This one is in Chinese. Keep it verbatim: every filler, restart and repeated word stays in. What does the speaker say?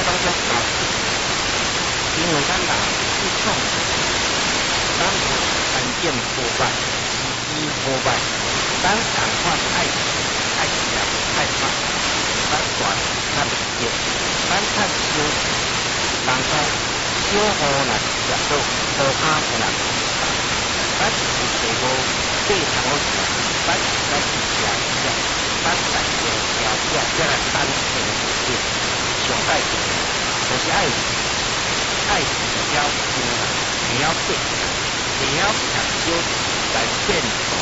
当中啊，因为咱人去创，咱有环境破坏，医破坏，咱赶快爱爱吃爱饭，咱管咱不接，咱看书，当中小雨啦，也都好卡可能，咱是地无地头时，咱是在去吃吃，咱在做条件，这来单纯的上代志，就是爱爱是要精啦，你要对，你要讲究来变。